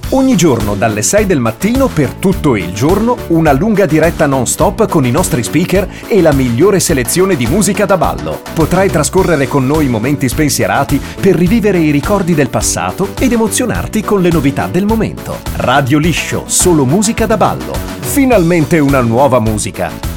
Ogni giorno dalle 6 del mattino per tutto il giorno una lunga diretta non stop con i nostri speaker e la migliore selezione di musica da ballo. Potrai trascorrere con noi momenti spensierati per rivivere i ricordi del passato ed emozionarti con le novità del momento. Radio Liscio, solo musica da ballo. Finalmente una nuova musica.